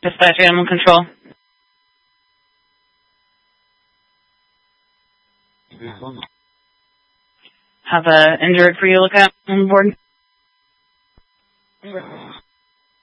Dispatch Animal Control. Have a injured for you look out on the board?